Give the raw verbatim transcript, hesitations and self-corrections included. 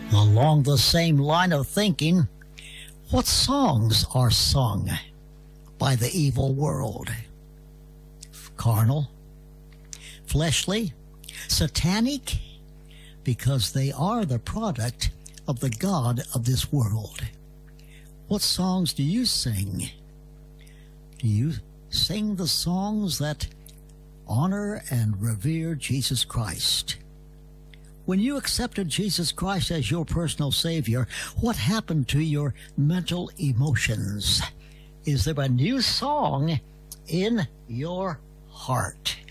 Along the same line of thinking, what songs are sung by the evil world? Carnal, fleshly, satanic, because they are the product of the god of this world. What songs do you sing? Do you sing the songs that honor and revere Jesus Christ? When you accepted Jesus Christ as your personal Savior, what happened to your mental emotions? Is there a new song in your heart?